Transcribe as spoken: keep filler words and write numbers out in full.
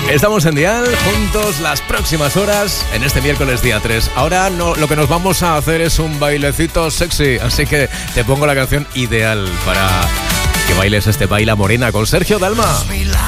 Estamos en Dial, juntos las próximas horas, en este miércoles día tres. Ahora no, lo que nos vamos a hacer es un bailecito sexy, así que te pongo la canción ideal para que bailes este Baila Morena con Sergio Dalma.